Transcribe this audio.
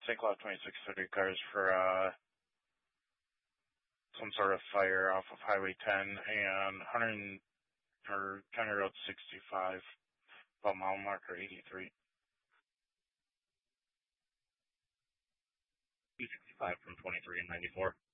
St. Cloud 2630 cars for some sort of fire off of Highway 10 and 100 or County Road 65, about mile marker 83. 265 from 23 and 94.